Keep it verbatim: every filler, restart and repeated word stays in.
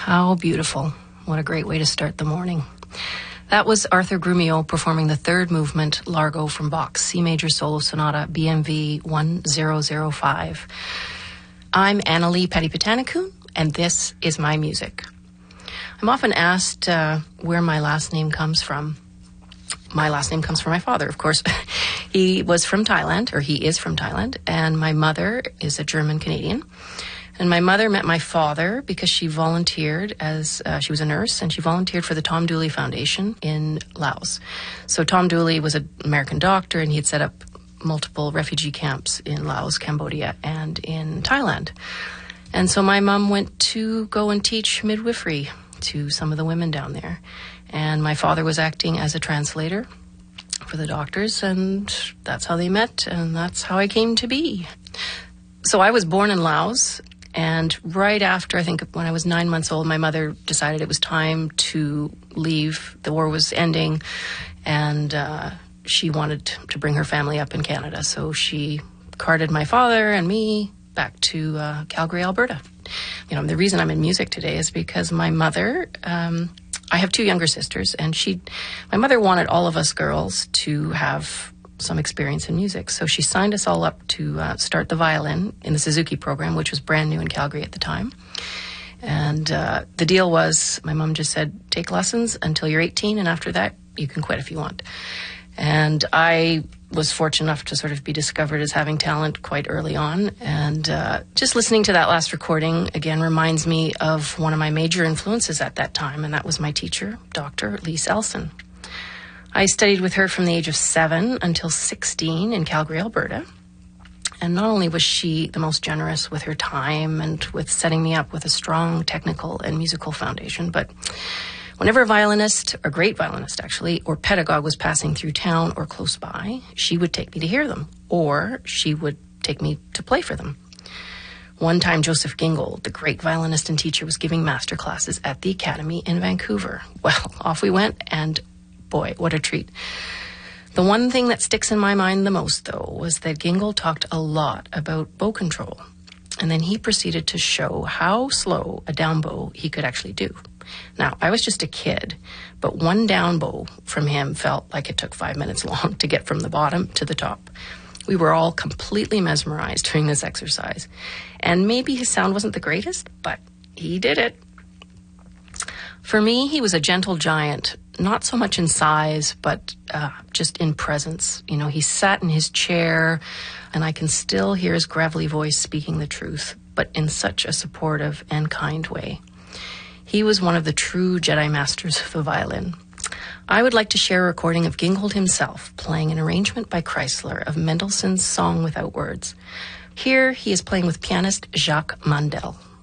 How beautiful. What a great way to start the morning. That was Arthur Grumio performing the third movement, Largo, from Bach's C Major Solo Sonata, B M V one thousand five. I'm Annalie Petty-Petanikun, and this is my music. I'm often asked uh, where my last name comes from. My last name comes from my father, of course. He was from Thailand, or he is from Thailand, and my mother is a German-Canadian. And my mother met my father because she volunteered as, uh, she was a nurse, and she volunteered for the Tom Dooley Foundation in Laos. So Tom Dooley was an American doctor, and he had set up multiple refugee camps in Laos, Cambodia, and in Thailand. And so my mom went to go and teach midwifery to some of the women down there. And my father was acting as a translator for the doctors, and that's how they met, and that's how I came to be. So I was born in Laos. And right after, I think when I was nine months old, my mother decided it was time to leave. The war was ending, and uh, she wanted to bring her family up in Canada. So she carted my father and me back to uh, Calgary, Alberta. You know, the reason I'm in music today is because my mother, um, I have two younger sisters, and she, my mother wanted all of us girls to have some experience in music. So she signed us all up to uh, start the violin in the Suzuki program, which was brand new in Calgary at the time. And uh, the deal was, my mom just said, take lessons until you're eighteen, and after that, you can quit if you want. And I was fortunate enough to sort of be discovered as having talent quite early on. And uh, just listening to that last recording, again, reminds me of one of my major influences at that time, and that was my teacher, Doctor Lise Elson. I studied with her from the age of seven until sixteen in Calgary, Alberta. And not only was she the most generous with her time and with setting me up with a strong technical and musical foundation, but whenever a violinist, a great violinist actually, or pedagogue was passing through town or close by, she would take me to hear them, or she would take me to play for them. One time, Joseph Gingold, the great violinist and teacher, was giving master classes at the Academy in Vancouver. Well, off we went, and boy, what a treat. The one thing that sticks in my mind the most, though, was that Gingold talked a lot about bow control. And then he proceeded to show how slow a down bow he could actually do. Now, I was just a kid, but one down bow from him felt like it took five minutes long to get from the bottom to the top. We were all completely mesmerized during this exercise. And maybe his sound wasn't the greatest, but he did it. For me, he was a gentle giant, not so much in size, but uh, just in presence. You know, he sat in his chair, and I can still hear his gravelly voice speaking the truth, but in such a supportive and kind way. He was one of the true Jedi Masters of the violin. I would like to share a recording of Gingold himself playing an arrangement by Kreisler of Mendelssohn's Song Without Words. Here he is playing with pianist Jacques Mandel.